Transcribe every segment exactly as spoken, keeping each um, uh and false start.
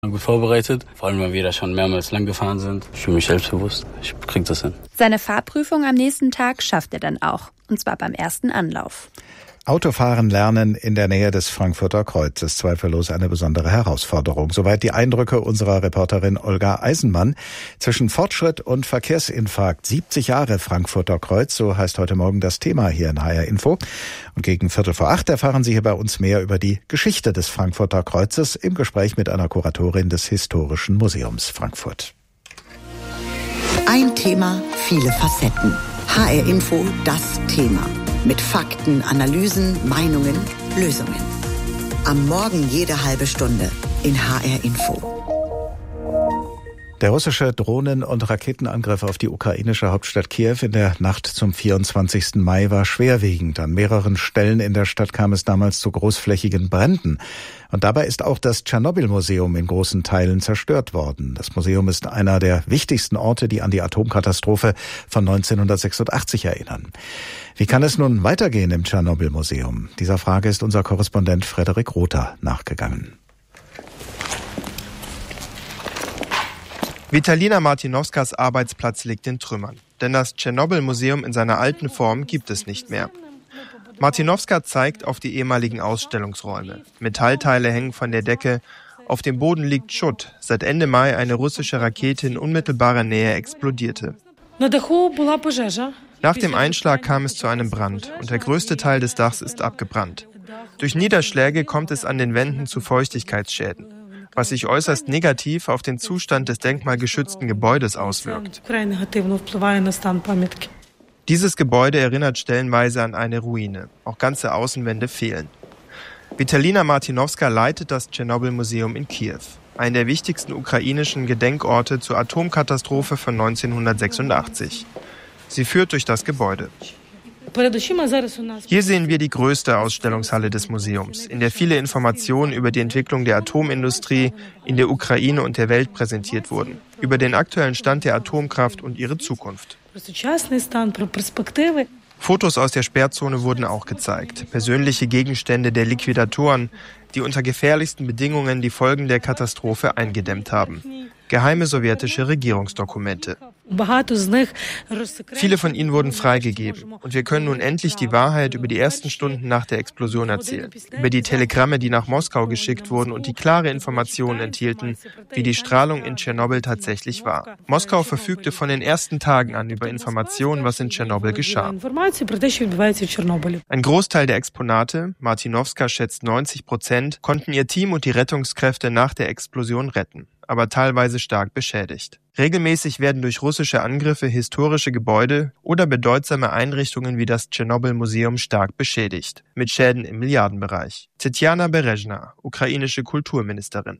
Gut vorbereitet, vor allem weil wir da schon mehrmals lang gefahren sind. Ich fühle mich selbstbewusst, ich krieg das hin. Seine Fahrprüfung am nächsten Tag schafft er dann auch, und zwar beim ersten Anlauf. Autofahren lernen in der Nähe des Frankfurter Kreuzes, zweifellos eine besondere Herausforderung. Soweit die Eindrücke unserer Reporterin Olga Eisenmann. Zwischen Fortschritt und Verkehrsinfarkt, siebzig Jahre Frankfurter Kreuz, so heißt heute Morgen das Thema hier in H R Info. Und gegen Viertel vor acht erfahren Sie hier bei uns mehr über die Geschichte des Frankfurter Kreuzes im Gespräch mit einer Kuratorin des Historischen Museums Frankfurt. Ein Thema, viele Facetten. H R Info, das Thema. Mit Fakten, Analysen, Meinungen, Lösungen. Am Morgen jede halbe Stunde in H R Info. Der russische Drohnen- und Raketenangriff auf die ukrainische Hauptstadt Kiew in der Nacht zum vierundzwanzigsten Mai war schwerwiegend. An mehreren Stellen in der Stadt kam es damals zu großflächigen Bränden. Und dabei ist auch das Tschernobyl-Museum in großen Teilen zerstört worden. Das Museum ist einer der wichtigsten Orte, die an die Atomkatastrophe von neunzehnhundertsechsundachtzig erinnern. Wie kann es nun weitergehen im Tschernobyl-Museum? Dieser Frage ist unser Korrespondent Frederik Rother nachgegangen. Vitalina Martinowskas Arbeitsplatz liegt in Trümmern, denn das Tschernobyl-Museum in seiner alten Form gibt es nicht mehr. Martinowska zeigt auf die ehemaligen Ausstellungsräume. Metallteile hängen von der Decke, auf dem Boden liegt Schutt, seit Ende Mai eine russische Rakete in unmittelbarer Nähe explodierte. Nach dem Einschlag kam es zu einem Brand und der größte Teil des Dachs ist abgebrannt. Durch Niederschläge kommt es an den Wänden zu Feuchtigkeitsschäden, was sich äußerst negativ auf den Zustand des denkmalgeschützten Gebäudes auswirkt. Dieses Gebäude erinnert stellenweise an eine Ruine. Auch ganze Außenwände fehlen. Vitalina Martinowska leitet das Tschernobyl-Museum in Kiew, einen der wichtigsten ukrainischen Gedenkorte zur Atomkatastrophe von neunzehnhundertsechsundachtzig. Sie führt durch das Gebäude. Hier sehen wir die größte Ausstellungshalle des Museums, in der viele Informationen über die Entwicklung der Atomindustrie in der Ukraine und der Welt präsentiert wurden, über den aktuellen Stand der Atomkraft und ihre Zukunft. Fotos aus der Sperrzone wurden auch gezeigt, persönliche Gegenstände der Liquidatoren, die unter gefährlichsten Bedingungen die Folgen der Katastrophe eingedämmt haben. Geheime sowjetische Regierungsdokumente. Viele von ihnen wurden freigegeben und wir können nun endlich die Wahrheit über die ersten Stunden nach der Explosion erzählen, über die Telegramme, die nach Moskau geschickt wurden und die klare Informationen enthielten, wie die Strahlung in Tschernobyl tatsächlich war. Moskau verfügte von den ersten Tagen an über Informationen, was in Tschernobyl geschah. Ein Großteil der Exponate, Martinowska schätzt neunzig Prozent, konnten ihr Team und die Rettungskräfte nach der Explosion retten, aber teilweise stark beschädigt. Regelmäßig werden durch russische Angriffe historische Gebäude oder bedeutsame Einrichtungen wie das Tschernobyl-Museum stark beschädigt, mit Schäden im Milliardenbereich. Tetjana Berezhna, ukrainische Kulturministerin.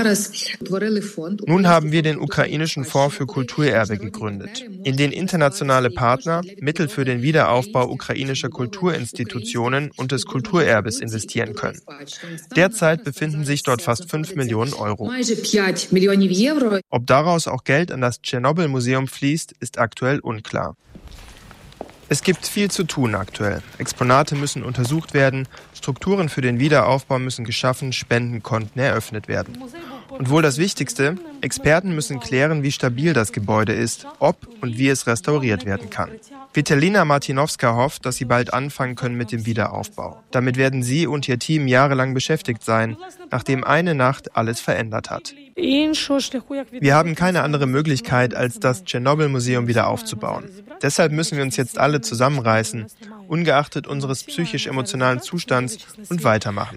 Nun haben wir den ukrainischen Fonds für Kulturerbe gegründet, in den internationale Partner Mittel für den Wiederaufbau ukrainischer Kulturinstitutionen und des Kulturerbes investieren können. Derzeit befinden sich dort fast fünf Millionen Euro. Ob daraus auch Geld an das Tschernobyl-Museum fließt, ist aktuell unklar. Es gibt viel zu tun aktuell. Exponate müssen untersucht werden, Strukturen für den Wiederaufbau müssen geschaffen, Spendenkonten eröffnet werden. Und wohl das Wichtigste, Experten müssen klären, wie stabil das Gebäude ist, ob und wie es restauriert werden kann. Vitalina Martinowska hofft, dass sie bald anfangen können mit dem Wiederaufbau. Damit werden sie und ihr Team jahrelang beschäftigt sein, nachdem eine Nacht alles verändert hat. Wir haben keine andere Möglichkeit, als das Tschernobyl-Museum wieder aufzubauen. Deshalb müssen wir uns jetzt alle zusammenreißen, ungeachtet unseres psychisch-emotionalen Zustands, und weitermachen.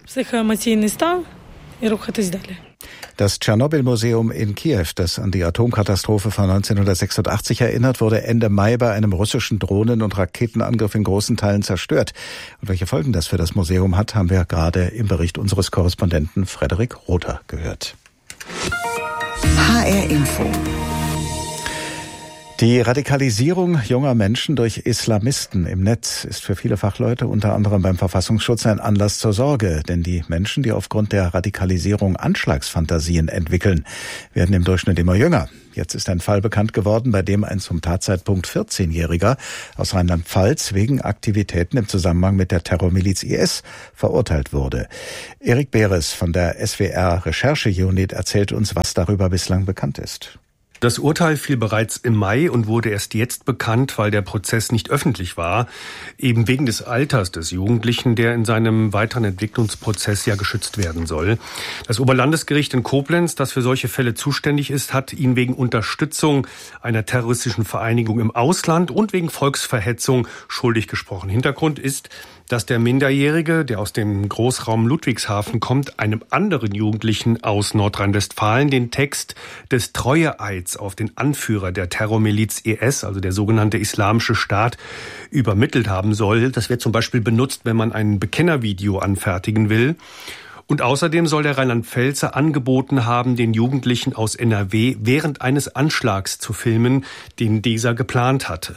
Das Tschernobyl-Museum in Kiew, das an die Atomkatastrophe von neunzehnhundertsechsundachtzig erinnert, wurde Ende Mai bei einem russischen Drohnen- und Raketenangriff in großen Teilen zerstört. Und welche Folgen das für das Museum hat, haben wir gerade im Bericht unseres Korrespondenten Frederik Rother gehört. H R Info. Die Radikalisierung junger Menschen durch Islamisten im Netz ist für viele Fachleute, unter anderem beim Verfassungsschutz, ein Anlass zur Sorge. Denn die Menschen, die aufgrund der Radikalisierung Anschlagsfantasien entwickeln, werden im Durchschnitt immer jünger. Jetzt ist ein Fall bekannt geworden, bei dem ein zum Tatzeitpunkt vierzehnjähriger aus Rheinland-Pfalz wegen Aktivitäten im Zusammenhang mit der Terrormiliz I S verurteilt wurde. Erik Beres von der S W R-Recherche-Unit erzählt uns, was darüber bislang bekannt ist. Das Urteil fiel bereits im Mai und wurde erst jetzt bekannt, weil der Prozess nicht öffentlich war, eben wegen des Alters des Jugendlichen, der in seinem weiteren Entwicklungsprozess ja geschützt werden soll. Das Oberlandesgericht in Koblenz, das für solche Fälle zuständig ist, hat ihn wegen Unterstützung einer terroristischen Vereinigung im Ausland und wegen Volksverhetzung schuldig gesprochen. Hintergrund ist, dass der Minderjährige, der aus dem Großraum Ludwigshafen kommt, einem anderen Jugendlichen aus Nordrhein-Westfalen den Text des Treueeids auf den Anführer der Terrormiliz I S, also der sogenannte Islamische Staat, übermittelt haben soll. Das wird zum Beispiel benutzt, wenn man ein Bekennervideo anfertigen will. Und außerdem soll der Rheinland-Pfälzer angeboten haben, den Jugendlichen aus N R W während eines Anschlags zu filmen, den dieser geplant hatte.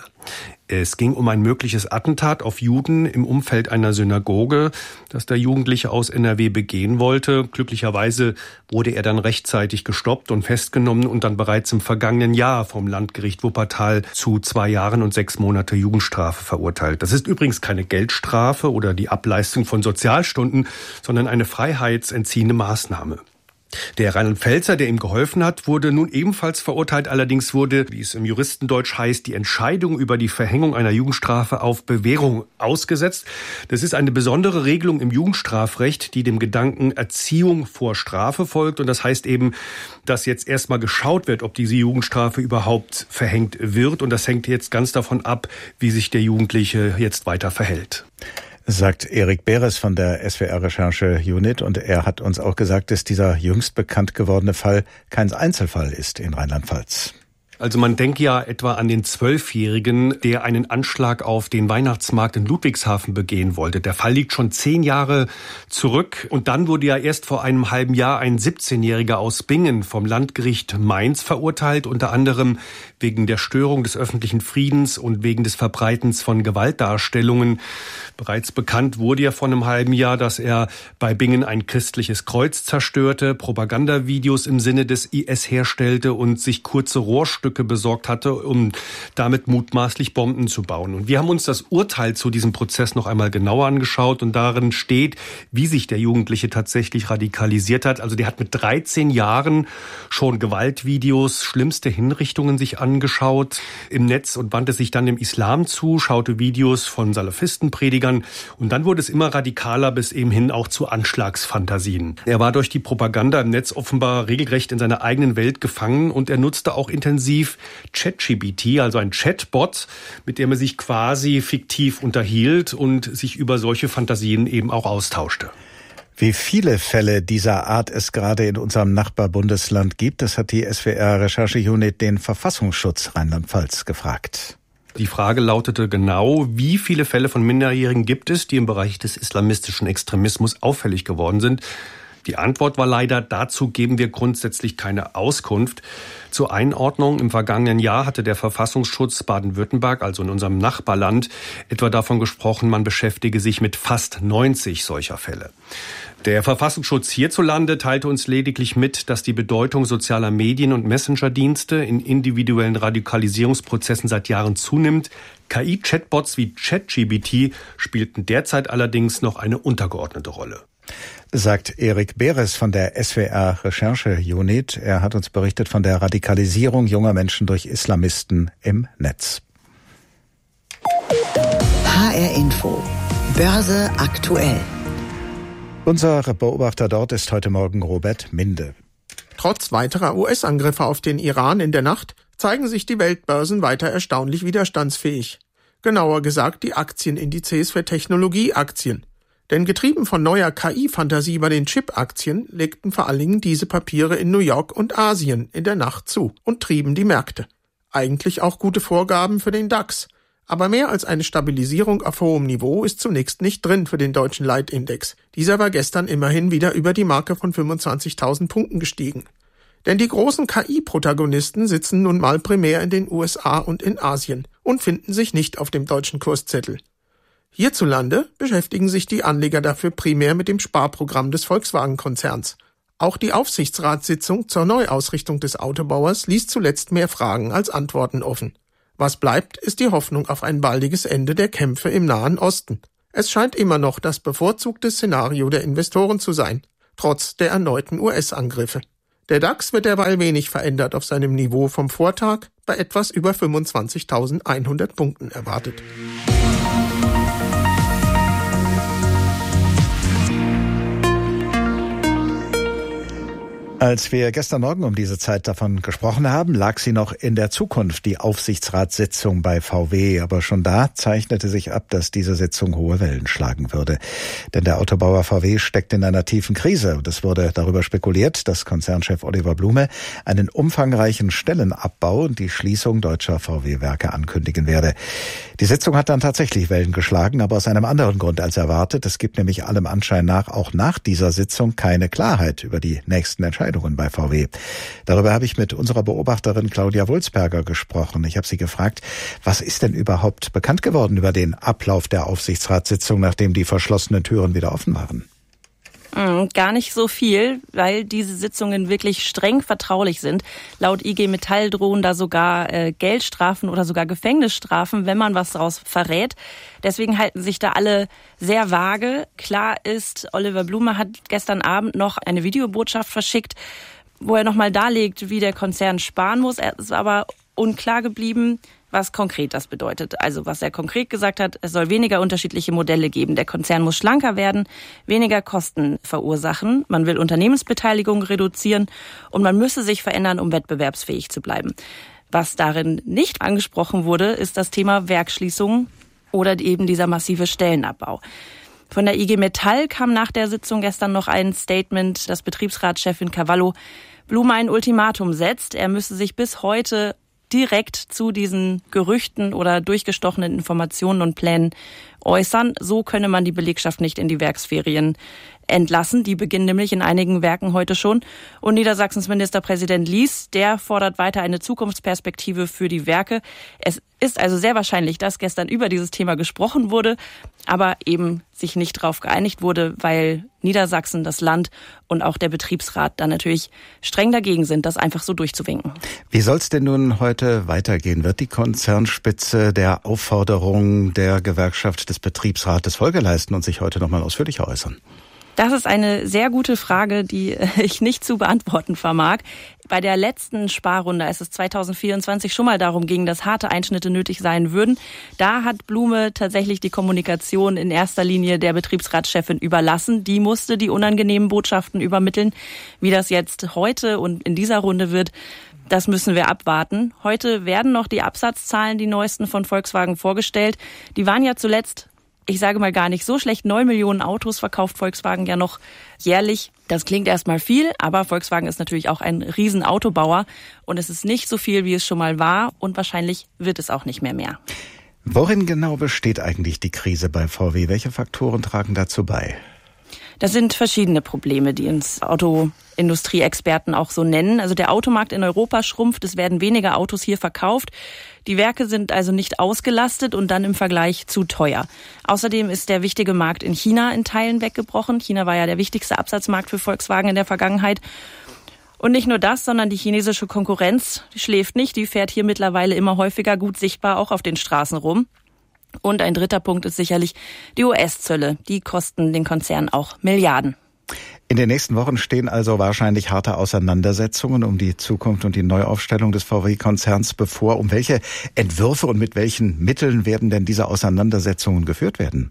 Es ging um ein mögliches Attentat auf Juden im Umfeld einer Synagoge, das der Jugendliche aus N R W begehen wollte. Glücklicherweise wurde er dann rechtzeitig gestoppt und festgenommen und dann bereits im vergangenen Jahr vom Landgericht Wuppertal zu zwei Jahren und sechs Monate Jugendstrafe verurteilt. Das ist übrigens keine Geldstrafe oder die Ableistung von Sozialstunden, sondern eine freiheitsentziehende Maßnahme. Der Rheinland-Pfälzer, der ihm geholfen hat, wurde nun ebenfalls verurteilt. Allerdings wurde, wie es im Juristendeutsch heißt, die Entscheidung über die Verhängung einer Jugendstrafe auf Bewährung ausgesetzt. Das ist eine besondere Regelung im Jugendstrafrecht, die dem Gedanken Erziehung vor Strafe folgt. Und das heißt eben, dass jetzt erstmal geschaut wird, ob diese Jugendstrafe überhaupt verhängt wird. Und das hängt jetzt ganz davon ab, wie sich der Jugendliche jetzt weiter verhält. Sagt Erik Beres von der S W R-Recherche-Unit. Und er hat uns auch gesagt, dass dieser jüngst bekannt gewordene Fall kein Einzelfall ist in Rheinland-Pfalz. Also man denkt ja etwa an den Zwölfjährigen, der einen Anschlag auf den Weihnachtsmarkt in Ludwigshafen begehen wollte. Der Fall liegt schon zehn Jahre zurück. Und dann wurde ja erst vor einem halben Jahr ein siebzehnjähriger aus Bingen vom Landgericht Mainz verurteilt, unter anderem wegen der Störung des öffentlichen Friedens und wegen des Verbreitens von Gewaltdarstellungen. Bereits bekannt wurde ja vor einem halben Jahr, dass er bei Bingen ein christliches Kreuz zerstörte, Propagandavideos im Sinne des I S herstellte und sich kurze Rohrstücke besorgt hatte, um damit mutmaßlich Bomben zu bauen. Und wir haben uns das Urteil zu diesem Prozess noch einmal genauer angeschaut und darin steht, wie sich der Jugendliche tatsächlich radikalisiert hat. Also der hat mit dreizehn Jahren schon Gewaltvideos, schlimmste Hinrichtungen sich angeschaut im Netz und wandte sich dann dem Islam zu, schaute Videos von Salafistenpredigern und dann wurde es immer radikaler bis eben hin auch zu Anschlagsfantasien. Er war durch die Propaganda im Netz offenbar regelrecht in seiner eigenen Welt gefangen und er nutzte auch intensiv ChatGPT, also ein Chatbot, mit dem er sich quasi fiktiv unterhielt und sich über solche Fantasien eben auch austauschte. Wie viele Fälle dieser Art es gerade in unserem Nachbarbundesland gibt, das hat die S W R-Recherche-Unit den Verfassungsschutz Rheinland-Pfalz gefragt. Die Frage lautete genau, wie viele Fälle von Minderjährigen gibt es, die im Bereich des islamistischen Extremismus auffällig geworden sind. Die Antwort war leider, dazu geben wir grundsätzlich keine Auskunft. Zur Einordnung, im vergangenen Jahr hatte der Verfassungsschutz Baden-Württemberg, also in unserem Nachbarland, etwa davon gesprochen, man beschäftige sich mit fast neunzig solcher Fälle. Der Verfassungsschutz hierzulande teilte uns lediglich mit, dass die Bedeutung sozialer Medien und Messenger-Dienste in individuellen Radikalisierungsprozessen seit Jahren zunimmt. K I-Chatbots wie ChatGPT spielten derzeit allerdings noch eine untergeordnete Rolle. Sagt Erik Beres von der S W R-Recherche-Unit. Er hat uns berichtet von der Radikalisierung junger Menschen durch Islamisten im Netz. H R Info. Börse aktuell. Unser Beobachter dort ist heute Morgen Robert Minde. Trotz weiterer U S-Angriffe auf den Iran in der Nacht zeigen sich die Weltbörsen weiter erstaunlich widerstandsfähig. Genauer gesagt die Aktienindizes für Technologieaktien. Denn getrieben von neuer K I-Fantasie bei den Chip-Aktien legten vor allen Dingen diese Papiere in New York und Asien in der Nacht zu und trieben die Märkte. Eigentlich auch gute Vorgaben für den DAX. Aber mehr als eine Stabilisierung auf hohem Niveau ist zunächst nicht drin für den deutschen Leitindex. Dieser war gestern immerhin wieder über die Marke von fünfundzwanzigtausend Punkten gestiegen. Denn die großen K I-Protagonisten sitzen nun mal primär in den U S A und in Asien und finden sich nicht auf dem deutschen Kurszettel. Hierzulande beschäftigen sich die Anleger dafür primär mit dem Sparprogramm des Volkswagen-Konzerns. Auch die Aufsichtsratssitzung zur Neuausrichtung des Autobauers ließ zuletzt mehr Fragen als Antworten offen. Was bleibt, ist die Hoffnung auf ein baldiges Ende der Kämpfe im Nahen Osten. Es scheint immer noch das bevorzugte Szenario der Investoren zu sein, trotz der erneuten U S-Angriffe. Der DAX wird derweil wenig verändert auf seinem Niveau vom Vortag, bei etwas über fünfundzwanzigtausendeinhundert Punkten erwartet. Als wir gestern Morgen um diese Zeit davon gesprochen haben, lag sie noch in der Zukunft, die Aufsichtsratssitzung bei V W. Aber schon da zeichnete sich ab, dass diese Sitzung hohe Wellen schlagen würde. Denn der Autobauer V W steckt in einer tiefen Krise. Und es wurde darüber spekuliert, dass Konzernchef Oliver Blume einen umfangreichen Stellenabbau und die Schließung deutscher V W-Werke ankündigen werde. Die Sitzung hat dann tatsächlich Wellen geschlagen, aber aus einem anderen Grund als erwartet. Es gibt nämlich allem Anschein nach auch nach dieser Sitzung keine Klarheit über die nächsten Entscheidungen bei V W. Darüber habe ich mit unserer Beobachterin Claudia Wulsberger gesprochen. Ich habe sie gefragt, was ist denn überhaupt bekannt geworden über den Ablauf der Aufsichtsratssitzung, nachdem die verschlossenen Türen wieder offen waren? Gar nicht so viel, weil diese Sitzungen wirklich streng vertraulich sind. Laut I G Metall drohen da sogar äh, Geldstrafen oder sogar Gefängnisstrafen, wenn man was daraus verrät. Deswegen halten sich da alle sehr vage. Klar ist, Oliver Blume hat gestern Abend noch eine Videobotschaft verschickt, wo er nochmal darlegt, wie der Konzern sparen muss. Er ist aber unklar geblieben, was konkret das bedeutet. Also was er konkret gesagt hat, es soll weniger unterschiedliche Modelle geben. Der Konzern muss schlanker werden, weniger Kosten verursachen. Man will Unternehmensbeteiligung reduzieren und man müsse sich verändern, um wettbewerbsfähig zu bleiben. Was darin nicht angesprochen wurde, ist das Thema Werksschließungen oder eben dieser massive Stellenabbau. Von der I G Metall kam nach der Sitzung gestern noch ein Statement, dass Betriebsratschefin Cavallo Blume ein Ultimatum setzt. Er müsse sich bis heute direkt zu diesen Gerüchten oder durchgestochenen Informationen und Plänen äußern. So könne man die Belegschaft nicht in die Werksferien entlassen. Die beginnen nämlich in einigen Werken heute schon. Und Niedersachsens Ministerpräsident Lies, der fordert weiter eine Zukunftsperspektive für die Werke. Es ist also sehr wahrscheinlich, dass gestern über dieses Thema gesprochen wurde, aber eben sich nicht darauf geeinigt wurde, weil Niedersachsen, das Land und auch der Betriebsrat dann natürlich streng dagegen sind, das einfach so durchzuwinken. Wie soll es denn nun heute weitergehen? Wird die Konzernspitze der Aufforderung der Gewerkschaft des Betriebsrates Folge leisten und sich heute nochmal ausführlicher äußern? Das ist eine sehr gute Frage, die ich nicht zu beantworten vermag. Bei der letzten Sparrunde, als es zweitausendvierundzwanzig schon mal darum ging, dass harte Einschnitte nötig sein würden, da hat Blume tatsächlich die Kommunikation in erster Linie der Betriebsratschefin überlassen. Die musste die unangenehmen Botschaften übermitteln. Wie das jetzt heute und in dieser Runde wird, das müssen wir abwarten. Heute werden noch die Absatzzahlen, die neuesten von Volkswagen, vorgestellt. Die waren ja zuletzt, ich sage mal gar nicht so schlecht, neun Millionen Autos verkauft Volkswagen ja noch jährlich. Das klingt erstmal viel, aber Volkswagen ist natürlich auch ein Riesenautobauer und es ist nicht so viel, wie es schon mal war und wahrscheinlich wird es auch nicht mehr mehr. Worin genau besteht eigentlich die Krise bei V W? Welche Faktoren tragen dazu bei? Das sind verschiedene Probleme, die uns Autoindustrieexperten auch so nennen. Also der Automarkt in Europa schrumpft, es werden weniger Autos hier verkauft. Die Werke sind also nicht ausgelastet und dann im Vergleich zu teuer. Außerdem ist der wichtige Markt in China in Teilen weggebrochen. China war ja der wichtigste Absatzmarkt für Volkswagen in der Vergangenheit. Und nicht nur das, sondern die chinesische Konkurrenz, die schläft nicht. Die fährt hier mittlerweile immer häufiger gut sichtbar auch auf den Straßen rum. Und ein dritter Punkt ist sicherlich die U S-Zölle. Die kosten den Konzern auch Milliarden. In den nächsten Wochen stehen also wahrscheinlich harte Auseinandersetzungen um die Zukunft und die Neuaufstellung des V W-Konzerns bevor. Um welche Entwürfe und mit welchen Mitteln werden denn diese Auseinandersetzungen geführt werden?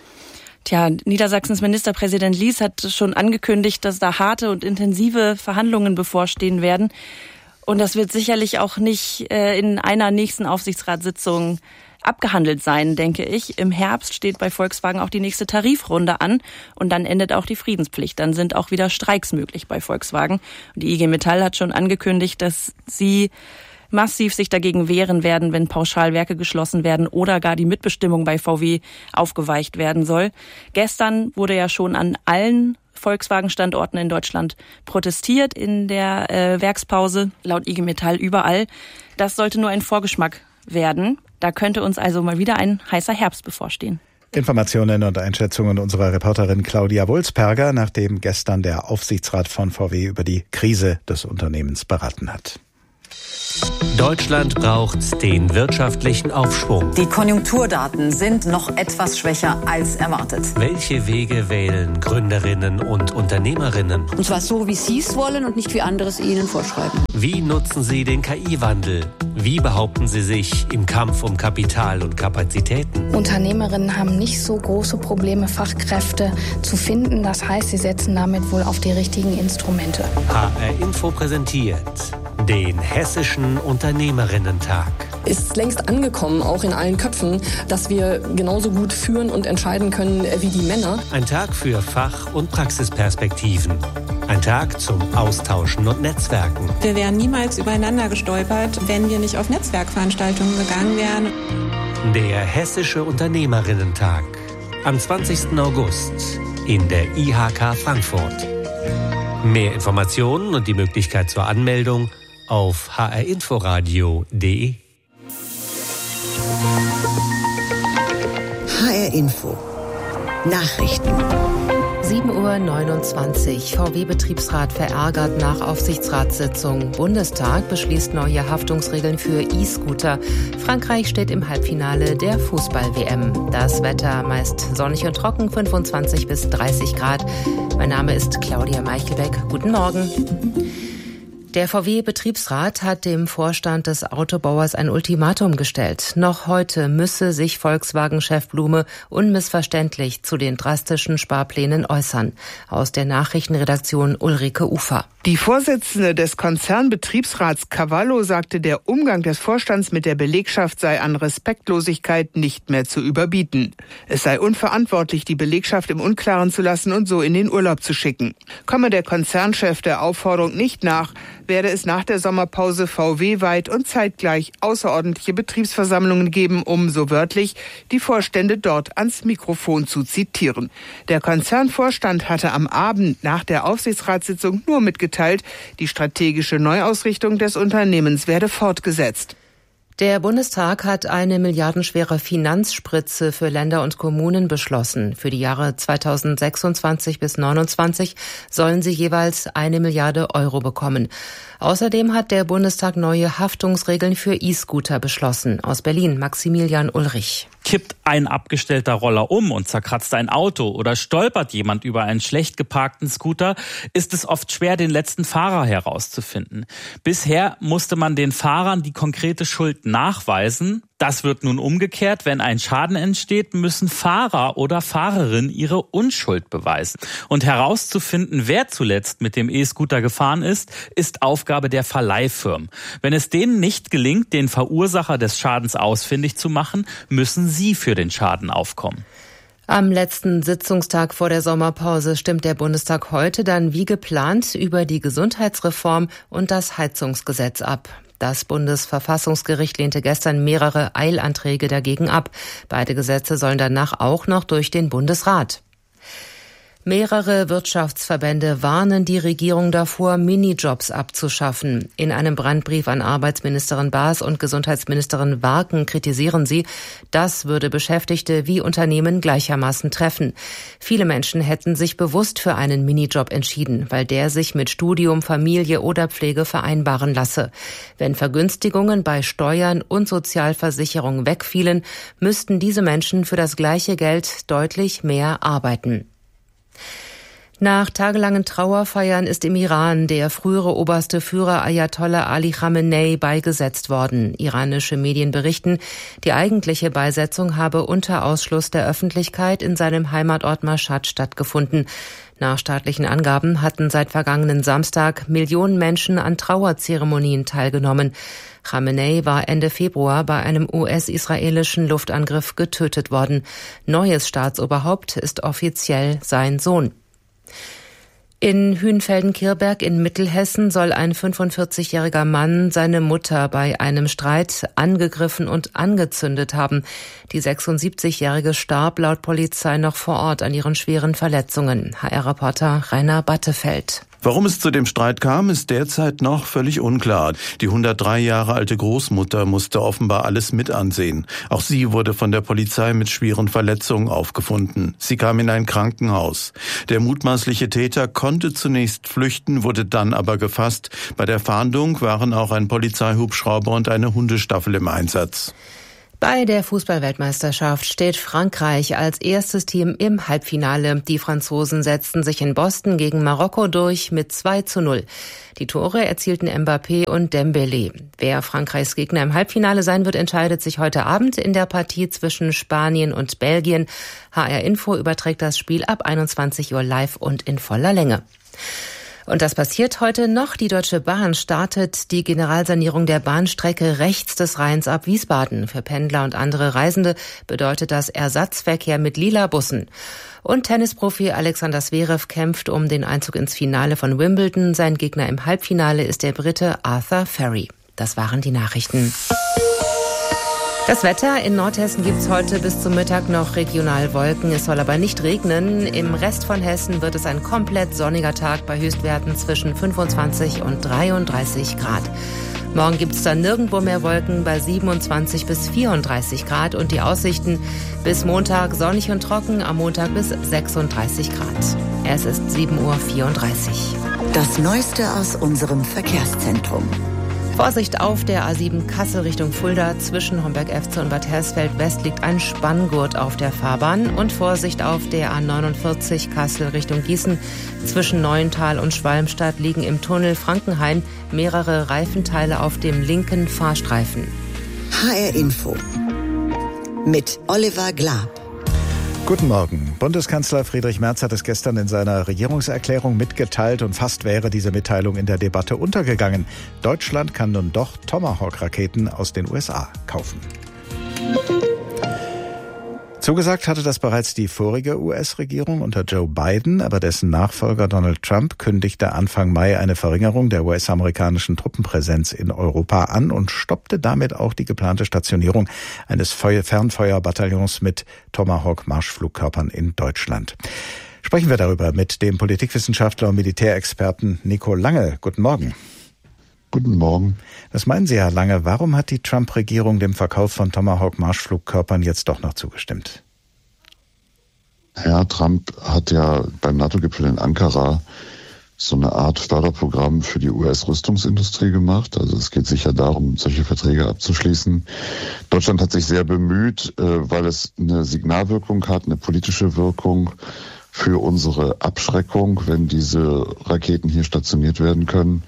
Tja, Niedersachsens Ministerpräsident Lies hat schon angekündigt, dass da harte und intensive Verhandlungen bevorstehen werden. Und das wird sicherlich auch nicht äh, in einer nächsten Aufsichtsratssitzung abgehandelt sein, denke ich. Im Herbst steht bei Volkswagen auch die nächste Tarifrunde an und dann endet auch die Friedenspflicht. Dann sind auch wieder Streiks möglich bei Volkswagen. Und die I G Metall hat schon angekündigt, dass sie massiv sich dagegen wehren werden, wenn Pauschalwerke geschlossen werden oder gar die Mitbestimmung bei V W aufgeweicht werden soll. Gestern wurde ja schon an allen Volkswagen-Standorten in Deutschland protestiert in der äh, Werkspause, laut I G Metall überall. Das sollte nur ein Vorgeschmack werden. Da könnte uns also mal wieder ein heißer Herbst bevorstehen. Informationen und Einschätzungen unserer Reporterin Claudia Wulsperger, nachdem gestern der Aufsichtsrat von V W über die Krise des Unternehmens beraten hat. Deutschland braucht den wirtschaftlichen Aufschwung. Die Konjunkturdaten sind noch etwas schwächer als erwartet. Welche Wege wählen Gründerinnen und Unternehmerinnen? Und zwar so, wie Sie es wollen und nicht wie andere es Ihnen vorschreiben. Wie nutzen Sie den K I-Wandel? Wie behaupten Sie sich im Kampf um Kapital und Kapazitäten? Unternehmerinnen haben nicht so große Probleme, Fachkräfte zu finden. Das heißt, sie setzen damit wohl auf die richtigen Instrumente. H R Info präsentiert den Hessischen Unternehmerinnen-Tag. Ist längst angekommen, auch in allen Köpfen, dass wir genauso gut führen und entscheiden können wie die Männer. Ein Tag für Fach- und Praxisperspektiven. Ein Tag zum Austauschen und Netzwerken. Wir wären niemals übereinander gestolpert, wenn wir nicht auf Netzwerkveranstaltungen gegangen wären. Der Hessische Unternehmerinnen-Tag. Am zwanzigsten August in der I H K Frankfurt. Mehr Informationen und die Möglichkeit zur Anmeldung auf h r inforadio punkt d e. H R Info Nachrichten. sieben Uhr neunundzwanzig. V W-Betriebsrat verärgert nach Aufsichtsratssitzung. Bundestag beschließt neue Haftungsregeln für E-Scooter. Frankreich steht im Halbfinale der Fußball-W M. Das Wetter meist sonnig und trocken, fünfundzwanzig bis dreißig Grad. Mein Name ist Claudia Meichelbeck. Guten Morgen. Der V W-Betriebsrat hat dem Vorstand des Autobauers ein Ultimatum gestellt. Noch heute müsse sich Volkswagen-Chef Blume unmissverständlich zu den drastischen Sparplänen äußern. Aus der Nachrichtenredaktion Ulrike Ufer. Die Vorsitzende des Konzernbetriebsrats Cavallo sagte, der Umgang des Vorstands mit der Belegschaft sei an Respektlosigkeit nicht mehr zu überbieten. Es sei unverantwortlich, die Belegschaft im Unklaren zu lassen und so in den Urlaub zu schicken. Komme der Konzernchef der Aufforderung nicht nach, werde es nach der Sommerpause V W-weit und zeitgleich außerordentliche Betriebsversammlungen geben, um, so wörtlich, die Vorstände dort ans Mikrofon zu zitieren. Der Konzernvorstand hatte am Abend nach der Aufsichtsratssitzung nur mitgeteilt, die strategische Neuausrichtung des Unternehmens werde fortgesetzt. Der Bundestag hat eine milliardenschwere Finanzspritze für Länder und Kommunen beschlossen. Für die Jahre zweitausendsechsundzwanzig bis neunundzwanzig sollen sie jeweils eine Milliarde Euro bekommen. Außerdem hat der Bundestag neue Haftungsregeln für E-Scooter beschlossen. Aus Berlin, Maximilian Ulrich. Kippt ein abgestellter Roller um und zerkratzt ein Auto oder stolpert jemand über einen schlecht geparkten Scooter, ist es oft schwer, den letzten Fahrer herauszufinden. Bisher musste man den Fahrern die konkrete Schuld nachweisen. Das wird nun umgekehrt. Wenn ein Schaden entsteht, müssen Fahrer oder Fahrerin ihre Unschuld beweisen. Und herauszufinden, wer zuletzt mit dem E-Scooter gefahren ist, ist Aufgabe der Verleihfirmen. Wenn es denen nicht gelingt, den Verursacher des Schadens ausfindig zu machen, müssen sie für den Schaden aufkommen. Am letzten Sitzungstag vor der Sommerpause stimmt der Bundestag heute dann wie geplant über die Gesundheitsreform und das Heizungsgesetz ab. Das Bundesverfassungsgericht lehnte gestern mehrere Eilanträge dagegen ab. Beide Gesetze sollen danach auch noch durch den Bundesrat. Mehrere Wirtschaftsverbände warnen die Regierung davor, Minijobs abzuschaffen. In einem Brandbrief an Arbeitsministerin Baas und Gesundheitsministerin Warken kritisieren sie, das würde Beschäftigte wie Unternehmen gleichermaßen treffen. Viele Menschen hätten sich bewusst für einen Minijob entschieden, weil der sich mit Studium, Familie oder Pflege vereinbaren lasse. Wenn Vergünstigungen bei Steuern und Sozialversicherung wegfielen, müssten diese Menschen für das gleiche Geld deutlich mehr arbeiten. Nach tagelangen Trauerfeiern ist im Iran der frühere oberste Führer Ayatollah Ali Khamenei beigesetzt worden. Iranische Medien berichten, die eigentliche Beisetzung habe unter Ausschluss der Öffentlichkeit in seinem Heimatort Mashhad stattgefunden. Nach staatlichen Angaben hatten seit vergangenen Samstag Millionen Menschen an Trauerzeremonien teilgenommen. Khamenei war Ende Februar bei einem U S-israelischen Luftangriff getötet worden. Neues Staatsoberhaupt ist offiziell sein Sohn. In Hünfelden-Kirberg in Mittelhessen soll ein fünfundvierzigjähriger Mann seine Mutter bei einem Streit angegriffen und angezündet haben. Die sechsundsiebzigjährige starb laut Polizei noch vor Ort an ihren schweren Verletzungen. H R-Reporter Rainer Battefeld. Warum es zu dem Streit kam, ist derzeit noch völlig unklar. Die hundertdrei Jahre alte Großmutter musste offenbar alles mit ansehen. Auch sie wurde von der Polizei mit schweren Verletzungen aufgefunden. Sie kam in ein Krankenhaus. Der mutmaßliche Täter konnte zunächst flüchten, wurde dann aber gefasst. Bei der Fahndung waren auch ein Polizeihubschrauber und eine Hundestaffel im Einsatz. Bei der Fußballweltmeisterschaft steht Frankreich als erstes Team im Halbfinale. Die Franzosen setzten sich in Boston gegen Marokko durch mit zwei zu null. Die Tore erzielten Mbappé und Dembélé. Wer Frankreichs Gegner im Halbfinale sein wird, entscheidet sich heute Abend in der Partie zwischen Spanien und Belgien. H R Info überträgt das Spiel ab einundzwanzig Uhr live und in voller Länge. Und das passiert heute noch. Die Deutsche Bahn startet die Generalsanierung der Bahnstrecke rechts des Rheins ab Wiesbaden. Für Pendler und andere Reisende bedeutet das Ersatzverkehr mit lila Bussen. Und Tennisprofi Alexander Zverev kämpft um den Einzug ins Finale von Wimbledon. Sein Gegner im Halbfinale ist der Brite Arthur Ferry. Das waren die Nachrichten. Das Wetter: in Nordhessen gibt's heute bis zum Mittag noch regional Wolken. Es soll aber nicht regnen. Im Rest von Hessen wird es ein komplett sonniger Tag bei Höchstwerten zwischen fünfundzwanzig und dreiunddreißig Grad. Morgen gibt's dann nirgendwo mehr Wolken bei siebenundzwanzig bis vierunddreißig Grad und die Aussichten bis Montag sonnig und trocken, am Montag bis sechsunddreißig Grad. Es ist sieben Uhr vierunddreißig. Das Neueste aus unserem Verkehrszentrum. Vorsicht auf der A sieben Kassel Richtung Fulda. Zwischen Homberg-F C und Bad Hersfeld West liegt ein Spanngurt auf der Fahrbahn. Und Vorsicht auf der A neunundvierzig Kassel Richtung Gießen. Zwischen Neuental und Schwalmstadt liegen im Tunnel Frankenhain mehrere Reifenteile auf dem linken Fahrstreifen. H R Info mit Oliver Glab. Guten Morgen. Bundeskanzler Friedrich Merz hat es gestern in seiner Regierungserklärung mitgeteilt und fast wäre diese Mitteilung in der Debatte untergegangen. Deutschland kann nun doch Tomahawk-Raketen aus den U S A kaufen. Zugesagt hatte das bereits die vorige U S-Regierung unter Joe Biden, aber dessen Nachfolger Donald Trump kündigte Anfang Mai eine Verringerung der U S-amerikanischen Truppenpräsenz in Europa an und stoppte damit auch die geplante Stationierung eines Fernfeuerbataillons mit Tomahawk-Marschflugkörpern in Deutschland. Sprechen wir darüber mit dem Politikwissenschaftler und Militärexperten Nico Lange. Guten Morgen. Guten Morgen. Was meinen Sie, Herr Lange, warum hat die Trump-Regierung dem Verkauf von Tomahawk-Marschflugkörpern jetzt doch noch zugestimmt? Herr Trump hat ja beim NATO-Gipfel in Ankara so eine Art Förderprogramm für die U S-Rüstungsindustrie gemacht. Also es geht sicher darum, solche Verträge abzuschließen. Deutschland hat sich sehr bemüht, weil es eine Signalwirkung hat, eine politische Wirkung für unsere Abschreckung, wenn diese Raketen hier stationiert werden können.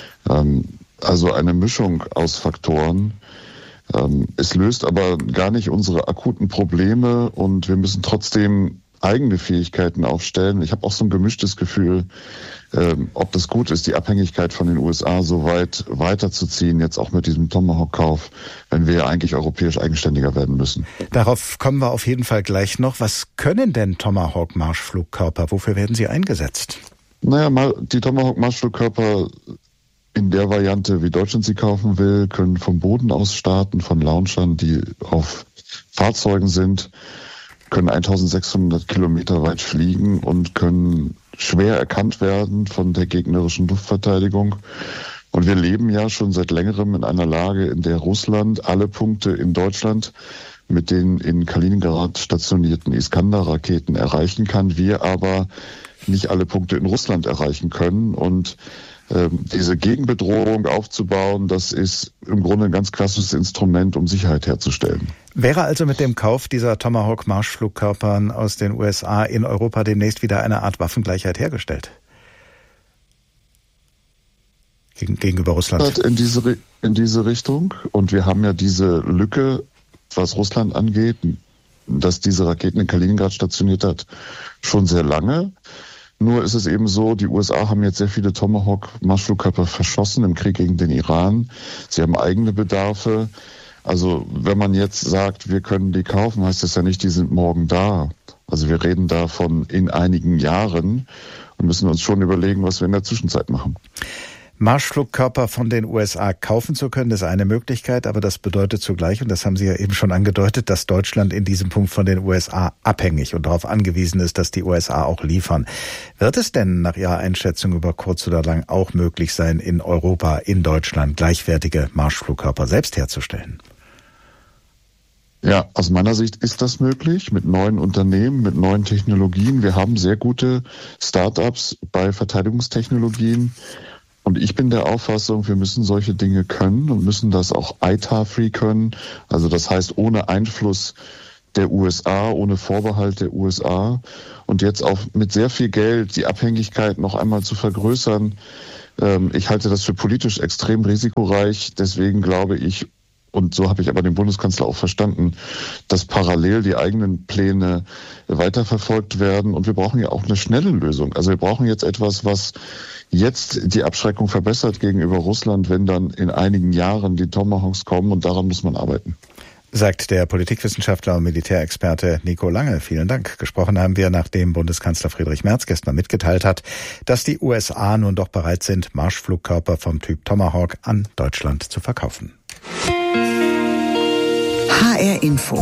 Also eine Mischung aus Faktoren. Es löst aber gar nicht unsere akuten Probleme und wir müssen trotzdem eigene Fähigkeiten aufstellen. Ich habe auch so ein gemischtes Gefühl, ob das gut ist, die Abhängigkeit von den U S A so weit weiterzuziehen, jetzt auch mit diesem Tomahawk-Kauf, wenn wir ja eigentlich europäisch eigenständiger werden müssen. Darauf kommen wir auf jeden Fall gleich noch. Was können denn Tomahawk-Marschflugkörper? Wofür werden sie eingesetzt? Naja, die Tomahawk-Marschflugkörper in der Variante, wie Deutschland sie kaufen will, können vom Boden aus starten, von Launchern, die auf Fahrzeugen sind, können eintausendsechshundert Kilometer weit fliegen und können schwer erkannt werden von der gegnerischen Luftverteidigung. Und wir leben ja schon seit längerem in einer Lage, in der Russland alle Punkte in Deutschland mit den in Kaliningrad stationierten Iskander-Raketen erreichen kann, wir aber nicht alle Punkte in Russland erreichen können. Und diese Gegenbedrohung aufzubauen, das ist im Grunde ein ganz klassisches Instrument, um Sicherheit herzustellen. Wäre also mit dem Kauf dieser Tomahawk-Marschflugkörpern aus den U S A in Europa demnächst wieder eine Art Waffengleichheit hergestellt? Gegen, gegenüber Russland? In diese, in diese Richtung. Und wir haben ja diese Lücke, was Russland angeht, dass diese Raketen in Kaliningrad stationiert hat, schon sehr lange. Nur ist es eben so, die U S A haben jetzt sehr viele Tomahawk-Marschflugkörper verschossen im Krieg gegen den Iran. Sie haben eigene Bedarfe. Also wenn man jetzt sagt, wir können die kaufen, heißt das ja nicht, die sind morgen da. Also wir reden davon in einigen Jahren und müssen uns schon überlegen, was wir in der Zwischenzeit machen. Marschflugkörper von den U S A kaufen zu können, ist eine Möglichkeit, aber das bedeutet zugleich, und das haben Sie ja eben schon angedeutet, dass Deutschland in diesem Punkt von den U S A abhängig und darauf angewiesen ist, dass die U S A auch liefern. Wird es denn nach Ihrer Einschätzung über kurz oder lang auch möglich sein, in Europa, in Deutschland gleichwertige Marschflugkörper selbst herzustellen? Ja, aus meiner Sicht ist das möglich mit neuen Unternehmen, mit neuen Technologien. Wir haben sehr gute Start-ups bei Verteidigungstechnologien. Und ich bin der Auffassung, wir müssen solche Dinge können und müssen das auch I T A R-free können. Also das heißt ohne Einfluss der U S A, ohne Vorbehalt der U S A. Und jetzt auch mit sehr viel Geld die Abhängigkeit noch einmal zu vergrößern. Ich halte das für politisch extrem risikoreich. Deswegen glaube ich, und so habe ich aber den Bundeskanzler auch verstanden, dass parallel die eigenen Pläne weiterverfolgt werden. Und wir brauchen ja auch eine schnelle Lösung. Also wir brauchen jetzt etwas, was jetzt die Abschreckung verbessert gegenüber Russland, wenn dann in einigen Jahren die Tomahawks kommen. Und daran muss man arbeiten. Sagt der Politikwissenschaftler und Militärexperte Nico Lange. Vielen Dank. Gesprochen haben wir, nachdem Bundeskanzler Friedrich Merz gestern mitgeteilt hat, dass die U S A nun doch bereit sind, Marschflugkörper vom Typ Tomahawk an Deutschland zu verkaufen. H R Info.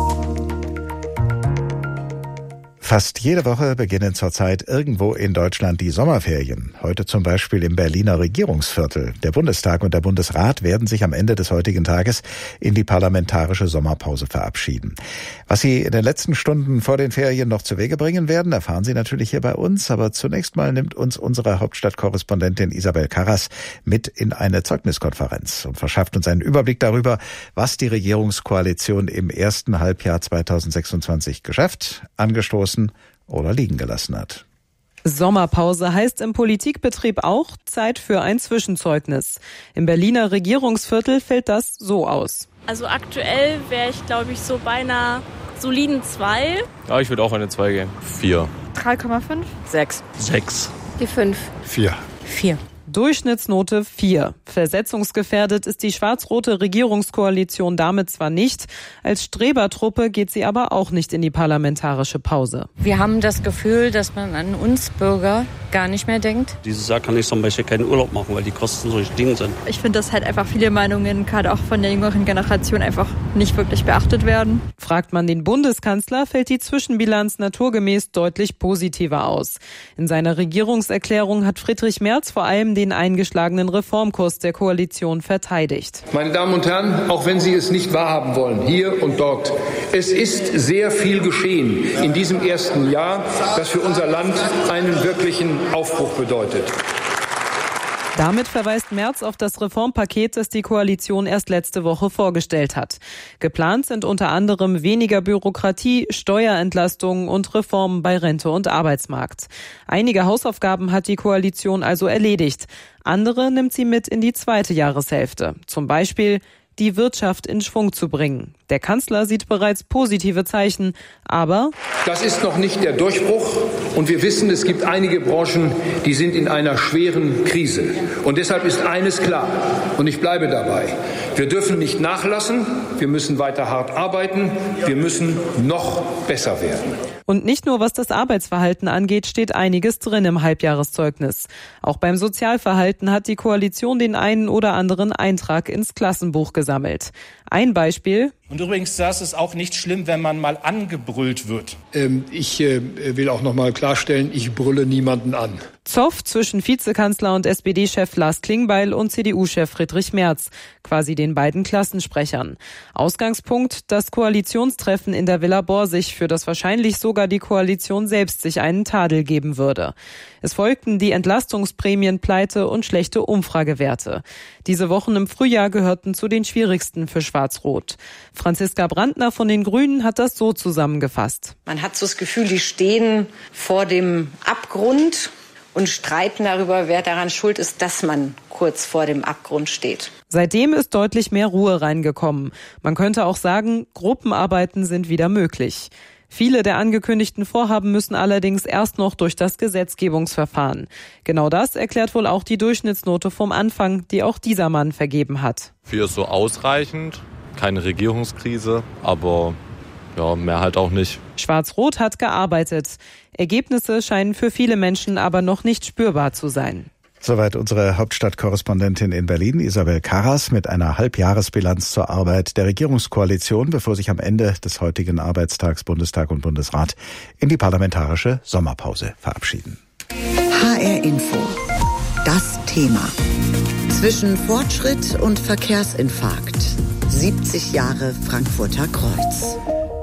Fast jede Woche beginnen zurzeit irgendwo in Deutschland die Sommerferien. Heute zum Beispiel im Berliner Regierungsviertel. Der Bundestag und der Bundesrat werden sich am Ende des heutigen Tages in die parlamentarische Sommerpause verabschieden. Was Sie in den letzten Stunden vor den Ferien noch zu Wege bringen werden, erfahren Sie natürlich hier bei uns. Aber zunächst mal nimmt uns unsere Hauptstadtkorrespondentin Isabel Karras mit in eine Zeugniskonferenz und verschafft uns einen Überblick darüber, was die Regierungskoalition im ersten Halbjahr zweitausendsechsundzwanzig geschafft, angestoßen oder liegen gelassen hat. Sommerpause heißt im Politikbetrieb auch Zeit für ein Zwischenzeugnis. Im Berliner Regierungsviertel fällt das so aus. Also aktuell wäre ich, glaube ich, so bei einer soliden zwei. Ja, ich würde auch eine zwei geben. Vier. drei Komma fünf. Sechs. Sechs. Die fünf. Vier. Vier. Durchschnittsnote vier. Versetzungsgefährdet ist die schwarz-rote Regierungskoalition damit zwar nicht, als Strebertruppe geht sie aber auch nicht in die parlamentarische Pause. Wir haben das Gefühl, dass man an uns Bürger gar nicht mehr denkt. Dieses Jahr kann ich zum Beispiel keinen Urlaub machen, weil die Kosten so gestiegen sind. Ich finde, dass halt einfach viele Meinungen, gerade auch von der jüngeren Generation, einfach nicht wirklich beachtet werden. Fragt man den Bundeskanzler, fällt die Zwischenbilanz naturgemäß deutlich positiver aus. In seiner Regierungserklärung hat Friedrich Merz vor allem den eingeschlagenen Reformkurs der Koalition verteidigt. Meine Damen und Herren, auch wenn Sie es nicht wahrhaben wollen, hier und dort, es ist sehr viel geschehen in diesem ersten Jahr, das für unser Land einen wirklichen Aufbruch bedeutet. Damit verweist Merz auf das Reformpaket, das die Koalition erst letzte Woche vorgestellt hat. Geplant sind unter anderem weniger Bürokratie, Steuerentlastungen und Reformen bei Rente und Arbeitsmarkt. Einige Hausaufgaben hat die Koalition also erledigt. Andere nimmt sie mit in die zweite Jahreshälfte. Zum Beispiel die Wirtschaft in Schwung zu bringen. Der Kanzler sieht bereits positive Zeichen, aber das ist noch nicht der Durchbruch und wir wissen, es gibt einige Branchen, die sind in einer schweren Krise. Und deshalb ist eines klar und ich bleibe dabei. Wir dürfen nicht nachlassen, wir müssen weiter hart arbeiten, wir müssen noch besser werden. Und nicht nur was das Arbeitsverhalten angeht, steht einiges drin im Halbjahreszeugnis. Auch beim Sozialverhalten hat die Koalition den einen oder anderen Eintrag ins Klassenbuch gesammelt. Ein Beispiel. Und übrigens, das ist auch nicht schlimm, wenn man mal angebrüllt wird. Ähm, ich äh, will auch noch mal klarstellen, ich brülle niemanden an. Zoff zwischen Vizekanzler und S P D-Chef Lars Klingbeil und C D U-Chef Friedrich Merz, quasi den beiden Klassensprechern. Ausgangspunkt, das Koalitionstreffen in der Villa Borsig, für das wahrscheinlich sogar die Koalition selbst sich einen Tadel geben würde. Es folgten die Entlastungsprämienpleite und schlechte Umfragewerte. Diese Wochen im Frühjahr gehörten zu den schwierigsten für Schwarz-Rot. Franziska Brandner von den Grünen hat das so zusammengefasst. Man hat so das Gefühl, die stehen vor dem Abgrund und streiten darüber, wer daran schuld ist, dass man kurz vor dem Abgrund steht. Seitdem ist deutlich mehr Ruhe reingekommen. Man könnte auch sagen, Gruppenarbeiten sind wieder möglich. Viele der angekündigten Vorhaben müssen allerdings erst noch durch das Gesetzgebungsverfahren. Genau das erklärt wohl auch die Durchschnittsnote vom Anfang, die auch dieser Mann vergeben hat. Für so ausreichend, keine Regierungskrise, aber Ja, mehr halt auch nicht. Schwarz-Rot hat gearbeitet. Ergebnisse scheinen für viele Menschen aber noch nicht spürbar zu sein. Soweit unsere Hauptstadtkorrespondentin in Berlin, Isabel Karras, mit einer Halbjahresbilanz zur Arbeit der Regierungskoalition, bevor sich am Ende des heutigen Arbeitstags Bundestag und Bundesrat in die parlamentarische Sommerpause verabschieden. H R Info. Das Thema. Zwischen Fortschritt und Verkehrsinfarkt. siebzig Jahre Frankfurter Kreuz.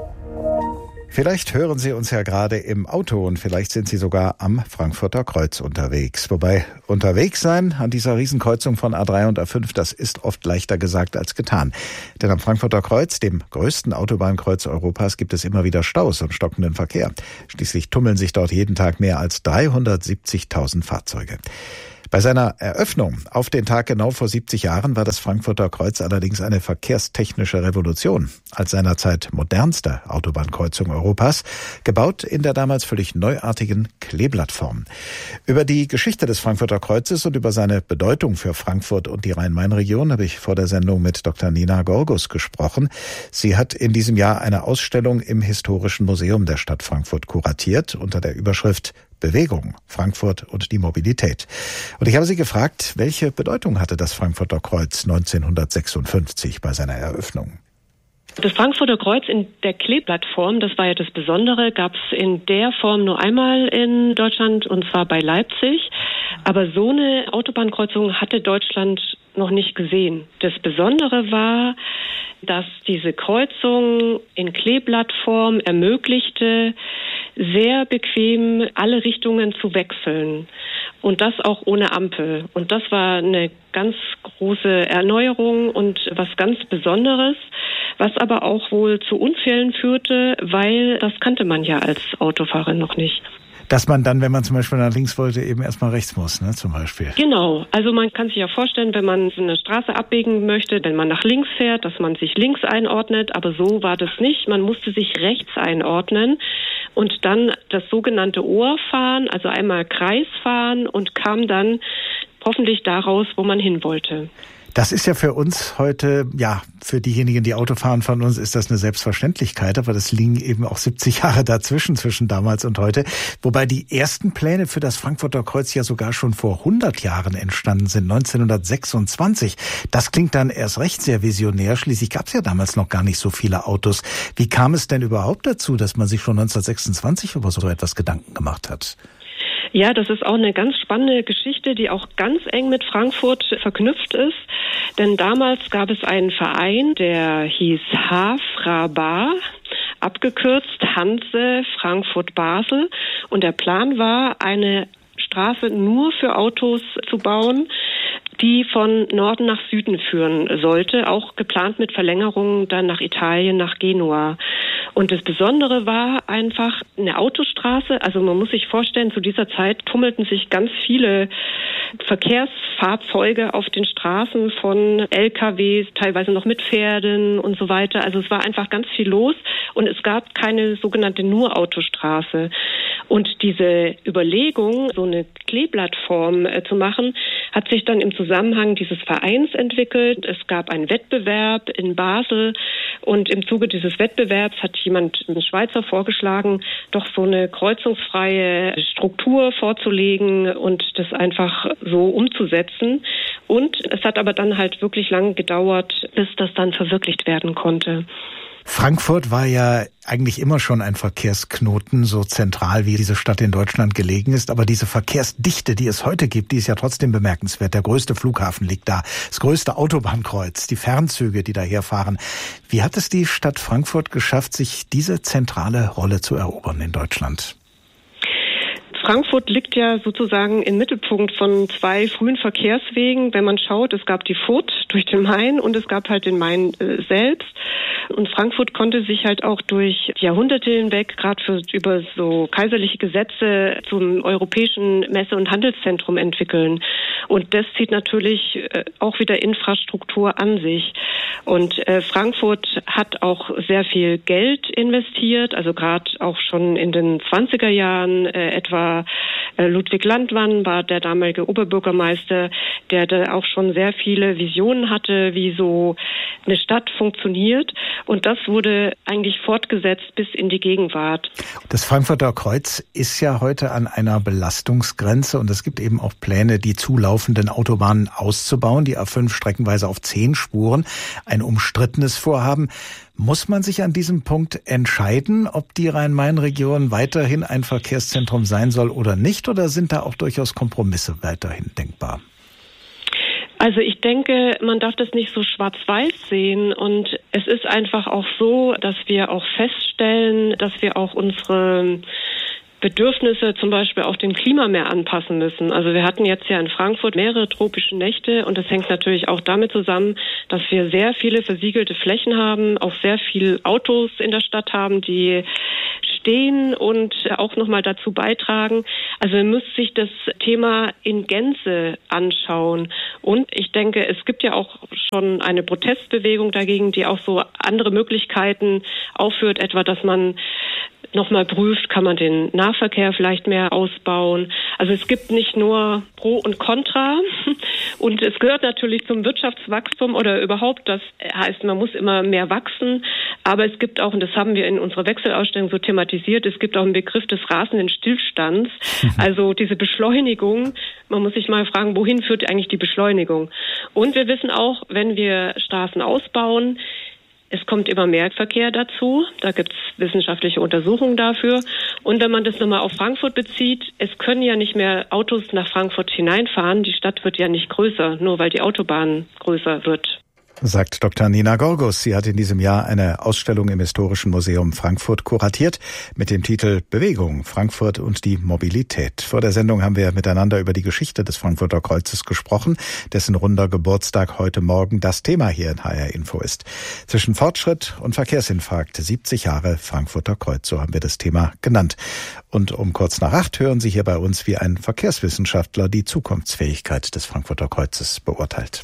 Vielleicht hören Sie uns ja gerade im Auto und vielleicht sind Sie sogar am Frankfurter Kreuz unterwegs. Wobei unterwegs sein an dieser Riesenkreuzung von A drei und A fünf, das ist oft leichter gesagt als getan. Denn am Frankfurter Kreuz, dem größten Autobahnkreuz Europas, gibt es immer wieder Staus und stockenden Verkehr. Schließlich tummeln sich dort jeden Tag mehr als dreihundertsiebzigtausend Fahrzeuge. Bei seiner Eröffnung auf den Tag genau vor siebzig Jahren war das Frankfurter Kreuz allerdings eine verkehrstechnische Revolution. Als seinerzeit modernste Autobahnkreuzung Europas, gebaut in der damals völlig neuartigen Kleeblattform. Über die Geschichte des Frankfurter Kreuzes und über seine Bedeutung für Frankfurt und die Rhein-Main-Region habe ich vor der Sendung mit Doktor Nina Gorgus gesprochen. Sie hat in diesem Jahr eine Ausstellung im Historischen Museum der Stadt Frankfurt kuratiert unter der Überschrift Bewegung, Frankfurt und die Mobilität. Und ich habe sie gefragt, welche Bedeutung hatte das Frankfurter Kreuz neunzehnhundertsechsundfünfzig bei seiner Eröffnung? Das Frankfurter Kreuz in der Kleeblattform, das war ja das Besondere, gab es in der Form nur einmal in Deutschland und zwar bei Leipzig. Aber so eine Autobahnkreuzung hatte Deutschland noch nicht gesehen. Das Besondere war, dass diese Kreuzung in Kleeblattform ermöglichte, sehr bequem alle Richtungen zu wechseln. Und das auch ohne Ampel. Und das war eine ganz große Erneuerung und was ganz Besonderes, was aber auch wohl zu Unfällen führte, weil das kannte man ja als Autofahrer noch nicht. Dass man dann, wenn man zum Beispiel nach links wollte, eben erstmal rechts muss, ne, zum Beispiel. Genau. Also man kann sich ja vorstellen, wenn man eine Straße abbiegen möchte, wenn man nach links fährt, dass man sich links einordnet. Aber so war das nicht. Man musste sich rechts einordnen und dann das sogenannte Ohrfahren, also einmal Kreis fahren und kam dann hoffentlich daraus, wo man hin wollte. Das ist ja für uns heute, ja, für diejenigen, die Auto fahren von uns, ist das eine Selbstverständlichkeit, aber das liegen eben auch siebzig Jahre dazwischen, zwischen damals und heute. Wobei die ersten Pläne für das Frankfurter Kreuz ja sogar schon vor hundert Jahren entstanden sind, neunzehnhundertsechsundzwanzig. Das klingt dann erst recht sehr visionär, schließlich gab es ja damals noch gar nicht so viele Autos. Wie kam es denn überhaupt dazu, dass man sich schon neunzehnhundertsechsundzwanzig über so etwas Gedanken gemacht hat? Ja, das ist auch eine ganz spannende Geschichte, die auch ganz eng mit Frankfurt verknüpft ist. Denn damals gab es einen Verein, der hieß Hafra-Bar, abgekürzt Hanse Frankfurt-Basel. Und der Plan war, eine Straße nur für Autos zu bauen, die von Norden nach Süden führen sollte, auch geplant mit Verlängerungen dann nach Italien, nach Genua. Und das Besondere war einfach eine Autostraße. Also man muss sich vorstellen, zu dieser Zeit tummelten sich ganz viele Verkehrsfahrzeuge auf den Straßen von L K Ws, teilweise noch mit Pferden und so weiter. Also es war einfach ganz viel los und es gab keine sogenannte Nur-Autostraße. Und diese Überlegung, so eine Kleeblattform äh, zu machen, hat sich dann im Zusammenhang dieses Vereins entwickelt. Es gab einen Wettbewerb in Basel und im Zuge dieses Wettbewerbs hat jemand, ein Schweizer, vorgeschlagen, doch so eine kreuzungsfreie Struktur vorzulegen und das einfach so umzusetzen. Und es hat aber dann halt wirklich lange gedauert, bis das dann verwirklicht werden konnte. Frankfurt war ja eigentlich immer schon ein Verkehrsknoten, so zentral wie diese Stadt in Deutschland gelegen ist. Aber diese Verkehrsdichte, die es heute gibt, die ist ja trotzdem bemerkenswert. Der größte Flughafen liegt da, das größte Autobahnkreuz, die Fernzüge, die daherfahren. Wie hat es die Stadt Frankfurt geschafft, sich diese zentrale Rolle zu erobern in Deutschland? Frankfurt liegt ja sozusagen im Mittelpunkt von zwei frühen Verkehrswegen. Wenn man schaut, es gab die Furt durch den Main und es gab halt den Main äh, selbst. Und Frankfurt konnte sich halt auch durch Jahrhunderte hinweg, gerade für über so kaiserliche Gesetze, zum europäischen Messe- und Handelszentrum entwickeln. Und das zieht natürlich äh, auch wieder Infrastruktur an sich. Und äh, Frankfurt hat auch sehr viel Geld investiert, also gerade auch schon in den zwanziger Jahren äh, etwa Ludwig Landmann war der damalige Oberbürgermeister, der da auch schon sehr viele Visionen hatte, wie so eine Stadt funktioniert. Und das wurde eigentlich fortgesetzt bis in die Gegenwart. Das Frankfurter Kreuz ist ja heute an einer Belastungsgrenze und es gibt eben auch Pläne, die zulaufenden Autobahnen auszubauen, die A fünf streckenweise auf zehn Spuren. Ein umstrittenes Vorhaben. Muss man sich an diesem Punkt entscheiden, ob die Rhein-Main-Region weiterhin ein Verkehrszentrum sein soll oder nicht? Oder sind da auch durchaus Kompromisse weiterhin denkbar? Also ich denke, man darf das nicht so schwarz-weiß sehen. Und es ist einfach auch so, dass wir auch feststellen, dass wir auch unsere Bedürfnisse zum Beispiel auch dem Klima mehr anpassen müssen. Also wir hatten jetzt ja in Frankfurt mehrere tropische Nächte und das hängt natürlich auch damit zusammen, dass wir sehr viele versiegelte Flächen haben, auch sehr viele Autos in der Stadt haben, die stehen und auch nochmal dazu beitragen. Also man muss sich das Thema in Gänze anschauen. Und ich denke, es gibt ja auch schon eine Protestbewegung dagegen, die auch so andere Möglichkeiten aufführt, etwa, dass man nochmal prüft, kann man den Nahverkehr vielleicht mehr ausbauen. Also es gibt nicht nur Pro und Contra und es gehört natürlich zum Wirtschaftswachstum oder überhaupt, das heißt, man muss immer mehr wachsen, aber es gibt auch, und das haben wir in unserer Wechselausstellung so thematisiert, es gibt auch einen Begriff des rasenden Stillstands, also diese Beschleunigung. Man muss sich mal fragen, wohin führt eigentlich die Beschleunigung? Und wir wissen auch, wenn wir Straßen ausbauen, es kommt immer mehr Verkehr dazu. Da gibt es wissenschaftliche Untersuchungen dafür. Und wenn man das nochmal auf Frankfurt bezieht, es können ja nicht mehr Autos nach Frankfurt hineinfahren. Die Stadt wird ja nicht größer, nur weil die Autobahn größer wird. Sagt Doktor Nina Gorgus. Sie hat in diesem Jahr eine Ausstellung im Historischen Museum Frankfurt kuratiert mit dem Titel Bewegung, Frankfurt und die Mobilität. Vor der Sendung haben wir miteinander über die Geschichte des Frankfurter Kreuzes gesprochen, dessen runder Geburtstag heute Morgen das Thema hier in H R Info ist. Zwischen Fortschritt und Verkehrsinfarkt, siebzig Jahre Frankfurter Kreuz, so haben wir das Thema genannt. Und um kurz nach acht hören Sie hier bei uns, wie ein Verkehrswissenschaftler die Zukunftsfähigkeit des Frankfurter Kreuzes beurteilt.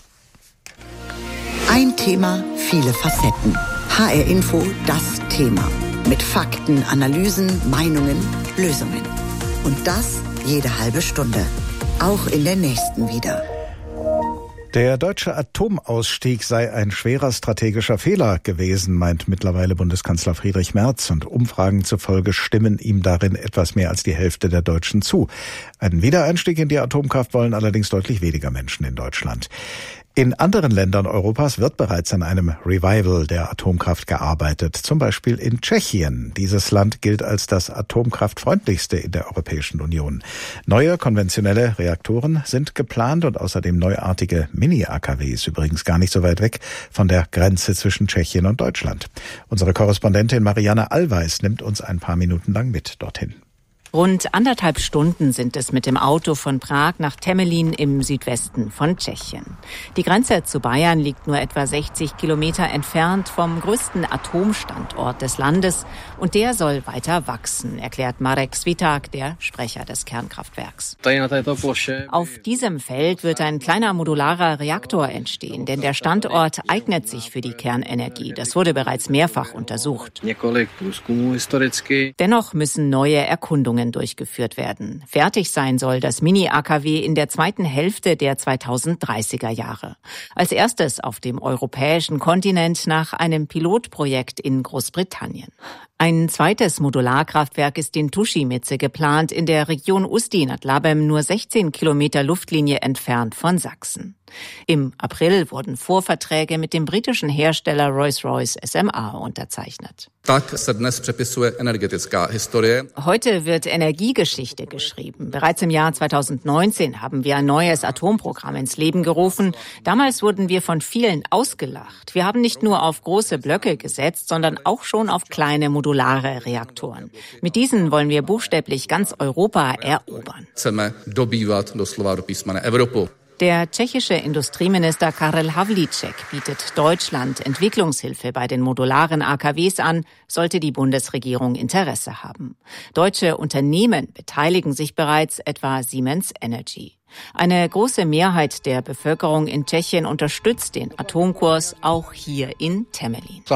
Ein Thema, viele Facetten. H R Info, das Thema. Mit Fakten, Analysen, Meinungen, Lösungen. Und das jede halbe Stunde. Auch in der nächsten wieder. Der deutsche Atomausstieg sei ein schwerer strategischer Fehler gewesen, meint mittlerweile Bundeskanzler Friedrich Merz. Und Umfragen zufolge stimmen ihm darin etwas mehr als die Hälfte der Deutschen zu. Einen Wiedereinstieg in die Atomkraft wollen allerdings deutlich weniger Menschen in Deutschland. In anderen Ländern Europas wird bereits an einem Revival der Atomkraft gearbeitet, zum Beispiel in Tschechien. Dieses Land gilt als das atomkraftfreundlichste in der Europäischen Union. Neue konventionelle Reaktoren sind geplant und außerdem neuartige Mini-A K Ws, übrigens gar nicht so weit weg von der Grenze zwischen Tschechien und Deutschland. Unsere Korrespondentin Marianne Allweis nimmt uns ein paar Minuten lang mit dorthin. Rund anderthalb Stunden sind es mit dem Auto von Prag nach Temelín im Südwesten von Tschechien. Die Grenze zu Bayern liegt nur etwa sechzig Kilometer entfernt vom größten Atomstandort des Landes und der soll weiter wachsen, erklärt Marek Svitak, der Sprecher des Kernkraftwerks. Auf diesem Feld wird ein kleiner modularer Reaktor entstehen, denn der Standort eignet sich für die Kernenergie. Das wurde bereits mehrfach untersucht. Dennoch müssen neue Erkundungen durchgeführt werden. Fertig sein soll das Mini-A K W in der zweiten Hälfte der zweitausenddreißiger Jahre. Als erstes auf dem europäischen Kontinent nach einem Pilotprojekt in Großbritannien. Ein zweites Modularkraftwerk ist in Tuschimice geplant, in der Region Ústí nad Labem, nur sechzehn Kilometer Luftlinie entfernt von Sachsen. Im April wurden Vorverträge mit dem britischen Hersteller Rolls-Royce S M A unterzeichnet. Heute wird Energiegeschichte geschrieben. Bereits im Jahr zweitausendneunzehn haben wir ein neues Atomprogramm ins Leben gerufen. Damals wurden wir von vielen ausgelacht. Wir haben nicht nur auf große Blöcke gesetzt, sondern auch schon auf kleine modulare Reaktoren. Mit diesen wollen wir buchstäblich ganz Europa erobern. Der tschechische Industrieminister Karel Havlíček bietet Deutschland Entwicklungshilfe bei den modularen A K Ws an, sollte die Bundesregierung Interesse haben. Deutsche Unternehmen beteiligen sich bereits, etwa Siemens Energy. Eine große Mehrheit der Bevölkerung in Tschechien unterstützt den Atomkurs, auch hier in Temelín.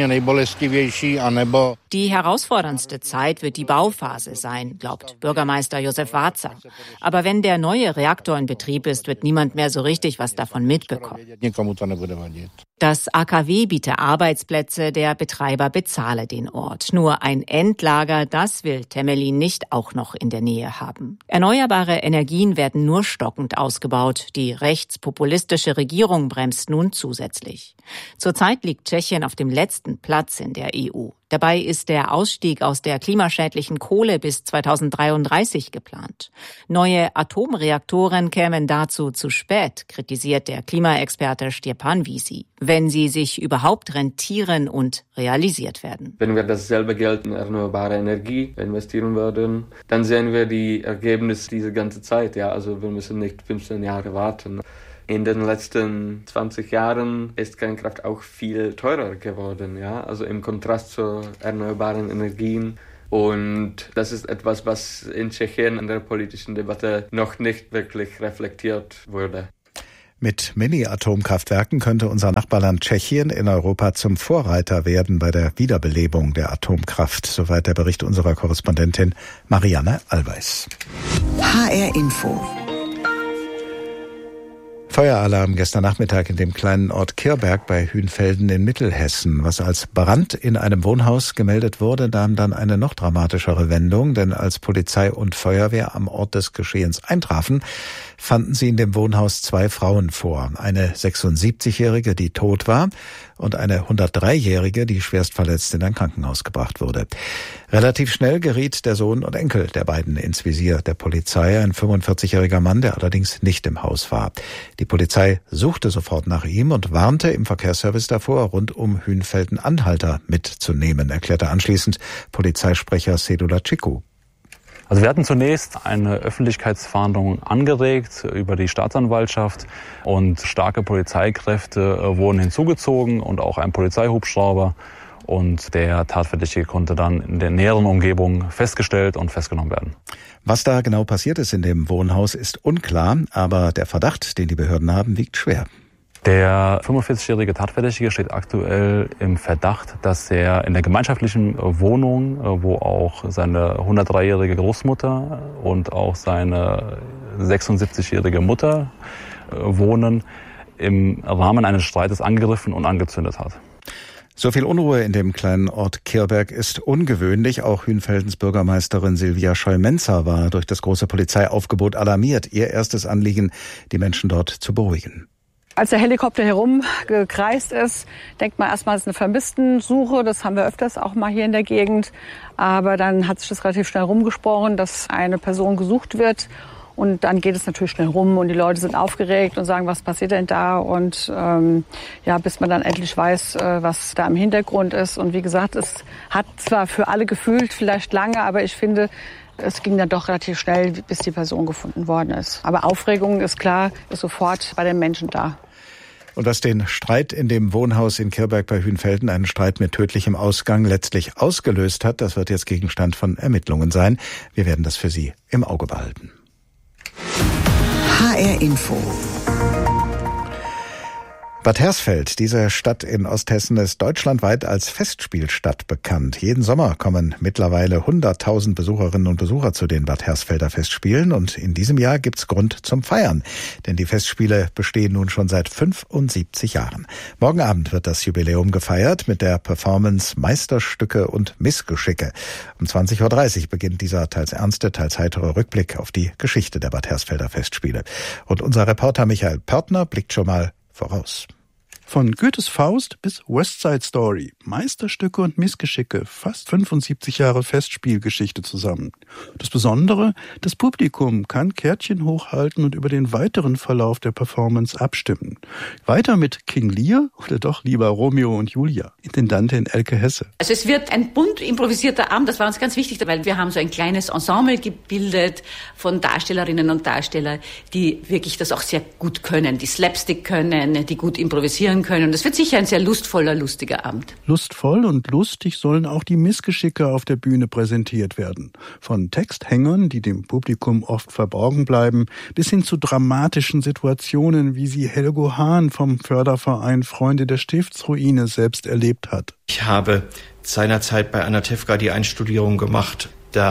Die herausforderndste Zeit wird die Bauphase sein, glaubt Bürgermeister Josef Váca. Aber wenn der neue Reaktor in Betrieb ist, wird niemand mehr so richtig was davon mitbekommen. Das A K W biete Arbeitsplätze, der Betreiber bezahle den Ort. Nur ein Endlager, das will Temelin nicht auch noch in der Nähe haben. Erneuerbare Energien werden nur stockend ausgebaut. Die rechtspopulistische Regierung bremst nun zusätzlich. Zurzeit liegt Tschechien auf dem letzten Platz in der E U. Dabei ist der Ausstieg aus der klimaschädlichen Kohle bis zweitausenddreiunddreißig geplant. Neue Atomreaktoren kämen dazu zu spät, kritisiert der Klimaexperte Stjepan Visi, wenn sie sich überhaupt rentieren und realisiert werden. Wenn wir dasselbe Geld in erneuerbare Energie investieren würden, dann sehen wir die Ergebnisse diese ganze Zeit. Ja, also wir müssen nicht fünfzehn Jahre warten. In den letzten zwanzig Jahren ist Kernkraft auch viel teurer geworden, ja, also im Kontrast zu erneuerbaren Energien. Und das ist etwas, was in Tschechien in der politischen Debatte noch nicht wirklich reflektiert wurde. Mit Mini-Atomkraftwerken könnte unser Nachbarland Tschechien in Europa zum Vorreiter werden bei der Wiederbelebung der Atomkraft. Soweit der Bericht unserer Korrespondentin Marianne Allweis. H R Info. Feueralarm gestern Nachmittag in dem kleinen Ort Kirberg bei Hünfelden in Mittelhessen. Was als Brand in einem Wohnhaus gemeldet wurde, nahm dann eine noch dramatischere Wendung, denn als Polizei und Feuerwehr am Ort des Geschehens eintrafen, fanden sie in dem Wohnhaus zwei Frauen vor. Eine sechsundsiebzigjährige, die tot war, und eine hundertdreijährige, die schwerst verletzt in ein Krankenhaus gebracht wurde. Relativ schnell geriet der Sohn und Enkel der beiden ins Visier der Polizei, ein fünfundvierzigjähriger Mann, der allerdings nicht im Haus war. Die Polizei suchte sofort nach ihm und warnte im Verkehrsservice davor, rund um Hünfelden Anhalter mitzunehmen, erklärte anschließend Polizeisprecher Sedula Cicu. Also wir hatten zunächst eine Öffentlichkeitsfahndung angeregt über die Staatsanwaltschaft und starke Polizeikräfte wurden hinzugezogen und auch ein Polizeihubschrauber. Und der Tatverdächtige konnte dann in der näheren Umgebung festgestellt und festgenommen werden. Was da genau passiert ist in dem Wohnhaus, ist unklar, aber der Verdacht, den die Behörden haben, wiegt schwer. Der fünfundvierzigjährige Tatverdächtige steht aktuell im Verdacht, dass er in der gemeinschaftlichen Wohnung, wo auch seine hundertdreijährige Großmutter und auch seine sechsundsiebzigjährige Mutter wohnen, im Rahmen eines Streites angegriffen und angezündet hat. So viel Unruhe in dem kleinen Ort Kirberg ist ungewöhnlich. Auch Hünfeldens Bürgermeisterin Silvia Scheu-Menzer war durch das große Polizeiaufgebot alarmiert. Ihr erstes Anliegen, die Menschen dort zu beruhigen. Als der Helikopter herumgekreist ist, denkt man erstmal, es ist eine Vermisstensuche. Das haben wir öfters auch mal hier in der Gegend. Aber dann hat sich das relativ schnell rumgesprochen, dass eine Person gesucht wird. Und dann geht es natürlich schnell rum und die Leute sind aufgeregt und sagen, was passiert denn da? Und ähm, ja, bis man dann endlich weiß, äh, was da im Hintergrund ist. Und wie gesagt, es hat zwar für alle gefühlt vielleicht lange, aber ich finde, es ging dann doch relativ schnell, bis die Person gefunden worden ist. Aber Aufregung ist klar, ist sofort bei den Menschen da. Und was den Streit in dem Wohnhaus in Kirberg bei Hünfelden, einen Streit mit tödlichem Ausgang, letztlich ausgelöst hat, das wird jetzt Gegenstand von Ermittlungen sein. Wir werden das für Sie im Auge behalten. H R Info. Bad Hersfeld, diese Stadt in Osthessen, ist deutschlandweit als Festspielstadt bekannt. Jeden Sommer kommen mittlerweile hunderttausend Besucherinnen und Besucher zu den Bad Hersfelder Festspielen und in diesem Jahr gibt's Grund zum Feiern, denn die Festspiele bestehen nun schon seit fünfundsiebzig Jahren. Morgen Abend wird das Jubiläum gefeiert mit der Performance Meisterstücke und Missgeschicke. Um zwanzig Uhr dreißig beginnt dieser teils ernste, teils heitere Rückblick auf die Geschichte der Bad Hersfelder Festspiele. Und unser Reporter Michael Pörtner blickt schon mal voraus. Von Goethes Faust bis West Side Story, Meisterstücke und Missgeschicke, fast fünfundsiebzig Jahre Festspielgeschichte zusammen. Das Besondere, das Publikum kann Kärtchen hochhalten und über den weiteren Verlauf der Performance abstimmen. Weiter mit King Lear oder doch lieber Romeo und Julia, Intendantin Elke Hesse. Also es wird ein bunt improvisierter Abend, das war uns ganz wichtig, weil wir haben so ein kleines Ensemble gebildet von Darstellerinnen und Darstellern, die wirklich das auch sehr gut können, die Slapstick können, die gut improvisieren können. Das wird sicher ein sehr lustvoller, lustiger Abend. Lustvoll und lustig sollen auch die Missgeschicke auf der Bühne präsentiert werden. Von Texthängern, die dem Publikum oft verborgen bleiben, bis hin zu dramatischen Situationen, wie sie Helgo Hahn vom Förderverein Freunde der Stiftsruine selbst erlebt hat. Ich habe seinerzeit bei Anatevka die Einstudierung gemacht. Da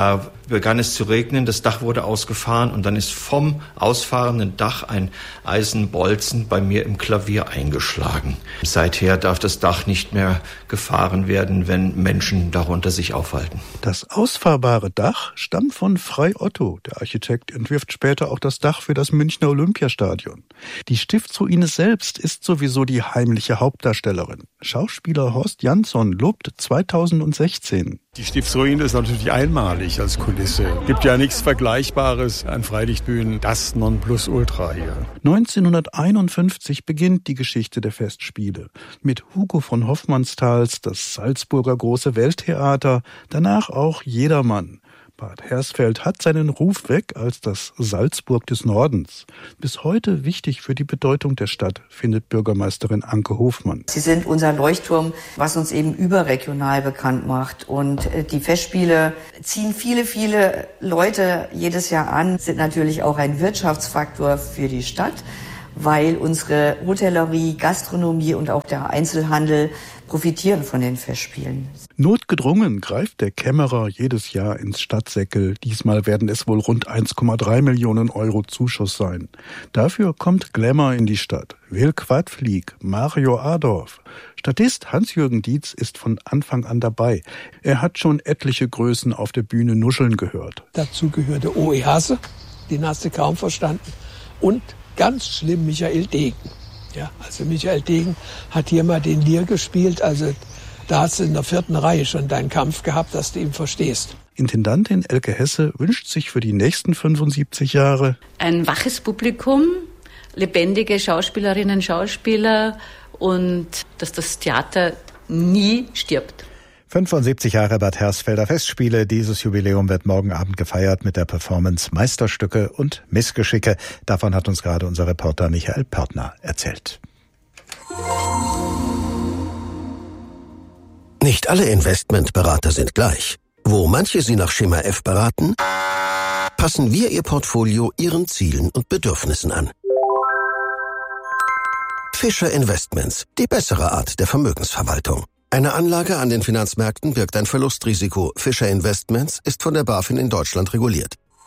begann es zu regnen, das Dach wurde ausgefahren und dann ist vom ausfahrenden Dach ein Eisenbolzen bei mir im Klavier eingeschlagen. Seither darf das Dach nicht mehr gefahren werden, wenn Menschen darunter sich aufhalten. Das ausfahrbare Dach stammt von Frei Otto. Der Architekt entwirft später auch das Dach für das Münchner Olympiastadion. Die Stiftsruine selbst ist sowieso die heimliche Hauptdarstellerin. Schauspieler Horst Jansson lobt zweitausendsechzehn. Die Stiftsruine ist natürlich einmalig als Kulisse. Gibt ja nichts Vergleichbares an Freilichtbühnen. Das Nonplusultra hier. neunzehnhunderteinundfünfzig beginnt die Geschichte der Festspiele. Mit Hugo von Hofmannsthals das Salzburger Große Welttheater, danach auch Jedermann. Bad Hersfeld hat seinen Ruf weg als das Salzburg des Nordens. Bis heute wichtig für die Bedeutung der Stadt, findet Bürgermeisterin Anke Hofmann. Sie sind unser Leuchtturm, was uns eben überregional bekannt macht. Und die Festspiele ziehen viele, viele Leute jedes Jahr an, sind natürlich auch ein Wirtschaftsfaktor für die Stadt, weil unsere Hotellerie, Gastronomie und auch der Einzelhandel profitieren von den Festspielen. Notgedrungen greift der Kämmerer jedes Jahr ins Stadtsäckel. Diesmal werden es wohl rund eins Komma drei Millionen Euro Zuschuss sein. Dafür kommt Glamour in die Stadt. Will Quadflieg, Mario Adorf. Statist Hans-Jürgen Dietz ist von Anfang an dabei. Er hat schon etliche Größen auf der Bühne nuscheln gehört. Dazu gehörte O E. Hasse, den hast du kaum verstanden. Und ganz schlimm Michael Degen. Ja, also Michael Degen hat hier mal den Lier gespielt, also da hast du in der vierten Reihe schon deinen Kampf gehabt, dass du ihn verstehst. Intendantin Elke Hesse wünscht sich für die nächsten fünfundsiebzig Jahre ein waches Publikum, lebendige Schauspielerinnen, Schauspieler und dass das Theater nie stirbt. fünfundsiebzig Jahre Bad Hersfelder Festspiele. Dieses Jubiläum wird morgen Abend gefeiert mit der Performance Meisterstücke und Missgeschicke. Davon hat uns gerade unser Reporter Michael Pörtner erzählt. Nicht alle Investmentberater sind gleich. Wo manche Sie nach Schema F beraten, passen wir Ihr Portfolio Ihren Zielen und Bedürfnissen an. Fischer Investments, die bessere Art der Vermögensverwaltung. Eine Anlage an den Finanzmärkten birgt ein Verlustrisiko. Fischer Investments ist von der BaFin in Deutschland reguliert.